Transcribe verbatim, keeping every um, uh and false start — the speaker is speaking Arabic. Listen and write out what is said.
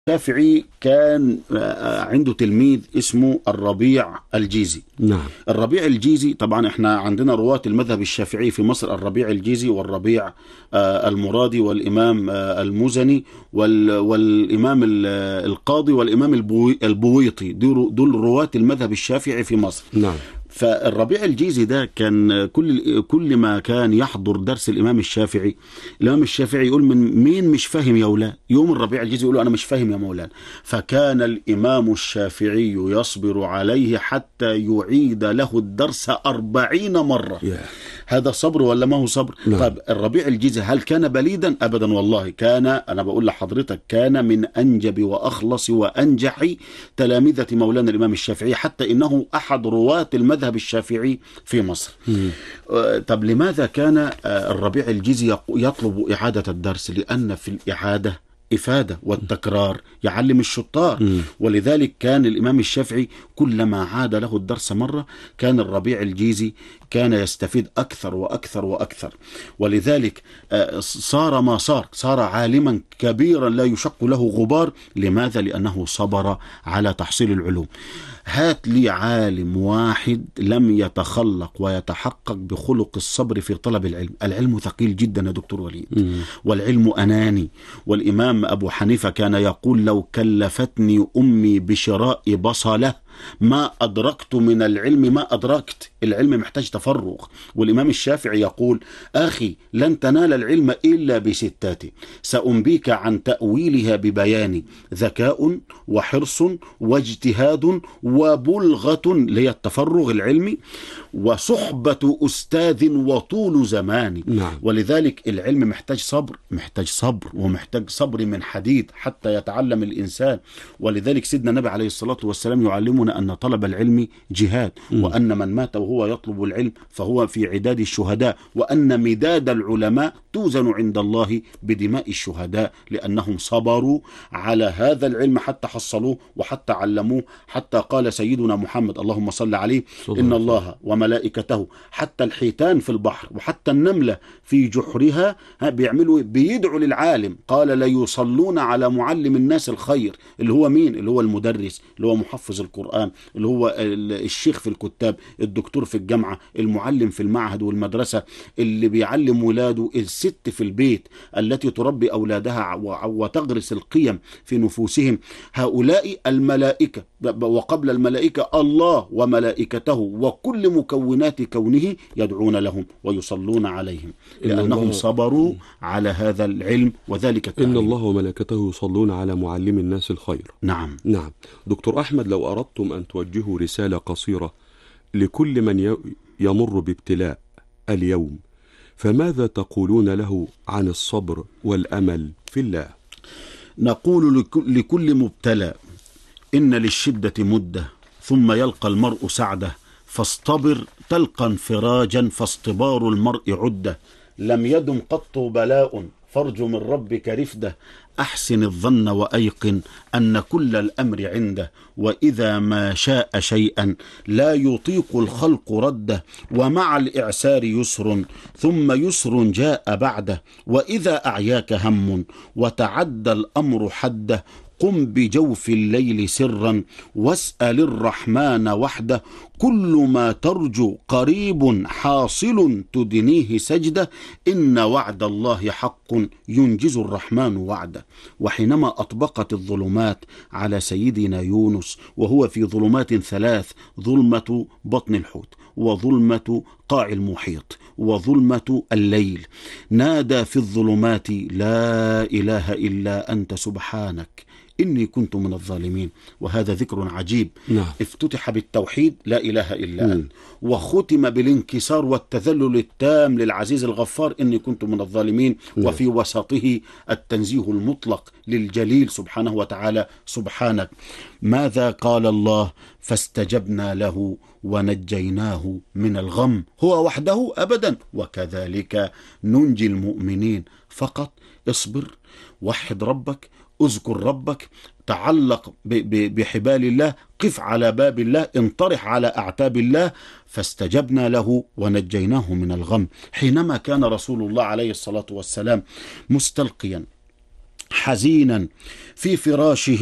الشافعي كان عنده تلميذ اسمه الربيع الجيزي. نعم. الربيع الجيزي طبعا احنا عندنا رواة المذهب الشافعي في مصر الربيع الجيزي والربيع المرادي والإمام المزني والإمام القاضي والإمام البويطي، دول رواة المذهب الشافعي في مصر. نعم. فالربيع الجيزي ده كان كل كل ما كان يحضر درس الإمام الشافعي، الإمام الشافعي يقول من مين مش فاهم يا ولا، يوم الربيع الجيزي يقول أنا مش فاهم يا مولانا، فكان الإمام الشافعي يصبر عليه حتى يعيد له الدرس أربعين مرة. yeah. هذا صبر ولا ما هو صبر؟ نعم. طيب الربيع الجيزي هل كان بليدا؟ أبدا والله، كان أنا بقول لحضرتك كان من أنجب وأخلص وأنجح تلامذة مولانا الإمام الشافعي، حتى إنه أحد رواة المذهب الشافعي في مصر. مم. طب لماذا كان الربيع الجيزي يطلب إعادة الدرس؟ لأن في الإعادة إفادة والتكرار يعلم الشطار. مم. ولذلك كان الإمام الشافعي كلما عاد له الدرس مرة كان الربيع الجيزي كان يستفيد أكثر وأكثر وأكثر، ولذلك صار ما صار صار عالما كبيرا لا يشق له غبار. لماذا؟ لأنه صبر على تحصيل العلوم. هات لي عالم واحد لم يتخلق ويتحقق بخلق الصبر في طلب العلم. العلم ثقيل جدا يا دكتور وليد، مم. والعلم أناني. والإمام أبو حنيفة كان يقول لو كلفتني أمي بشراء بصلة ما أدركت من العلم ما أدركت. العلم محتاج تفرغ. والإمام الشافعي يقول أخي لن تنال العلم إلا بستات سأنبيك عن تأويلها ببيان ذكاء وحرص واجتهاد وبلغة اللي هي التفرغ العلمي وصحبة أستاذ وطول زمان. نعم. ولذلك العلم محتاج صبر، محتاج صبر ومحتاج صبر من حديد حتى يتعلم الإنسان. ولذلك سيدنا النبي عليه الصلاة والسلام يعلمنا أن طلب العلم جهاد، م. وأن من مات وهو يطلب العلم فهو في عداد الشهداء، وأن مداد العلماء توزن عند الله بدماء الشهداء، لأنهم صبروا على هذا العلم حتى حصلوه وحتى علموه. حتى قال سيدنا محمد اللهم صل عليه إن الله وملائكته حتى الحيتان في البحر وحتى النملة في جحرها بيعملوا بيدعوا للعالم، قال لا يصلون على معلم الناس الخير، اللي هو مين؟ اللي هو المدرس، اللي هو محفظ القرآن، اللي هو الشيخ في الكتاب، الدكتور في الجامعة، المعلم في المعهد والمدرسة، اللي بيعلم ولاده، الست في البيت التي تربي أولادها وتغرس القيم في نفوسهم. هؤلاء الملائكة، وقبل الملائكة الله وملائكته وكل مكونات كونه يدعون لهم ويصلون عليهم لأنهم صبروا على هذا العلم وذلك التعليم. إن الله وملائكته يصلون على معلم الناس الخير. نعم. نعم. دكتور أحمد، لو أردتم أن توجهوا رسالة قصيرة لكل من يمر بابتلاء اليوم، فماذا تقولون له عن الصبر والأمل في الله؟ نقول لكل مبتلى إن للشدة مدة ثم يلقى المرء سعده، فاصطبر تلقى انفراجا فاصطبار المرء عدة، لم يدم قط بلاء فارج من ربك رفده، أحسن الظن وأيقن أن كل الأمر عنده، وإذا ما شاء شيئا لا يطيق الخلق رده، ومع الإعسار يسر ثم يسر جاء بعده، وإذا أعياك هم وتعدى الأمر حده، قم بجوف الليل سرا واسأل الرحمن وحده، كل ما ترجو قريب حاصل تدنيه سجده، إن وعد الله حق ينجز الرحمن وعده. وحينما أطبقت الظلمات على سيدنا يونس وهو في ظلمات ثلاث، ظلمة بطن الحوت وظلمة قاع المحيط وظلمة الليل، نادى في الظلمات لا إله إلا أنت سبحانك إني كنت من الظالمين. وهذا ذكر عجيب. نعم. افتتح بالتوحيد لا إله إلا أنت، وختم بالانكسار والتذلل التام للعزيز الغفار إني كنت من الظالمين. نعم. وفي وسطه التنزيه المطلق للجليل سبحانه وتعالى سبحانك. ماذا قال الله؟ فاستجبنا له ونجيناه من الغم. هو وحده أبدا، وكذلك ننجي المؤمنين. فقط اصبر، وحد ربك، اذكر ربك، تعلق بحبال الله، قف على باب الله، انطرح على أعتاب الله. فاستجبنا له ونجيناه من الغم. حينما كان رسول الله عليه الصلاة والسلام مستلقيا حزينا في فراشه